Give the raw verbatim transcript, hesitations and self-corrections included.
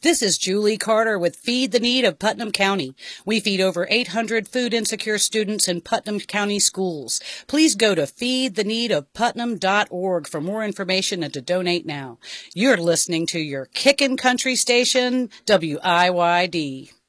This is Julie Carter with Feed the Need of Putnam County. We feed over eight hundred food-insecure students in Putnam County schools. Please go to feed the need of putnam dot org for more information and to donate now. You're listening to your Kickin' Country station, W I Y D.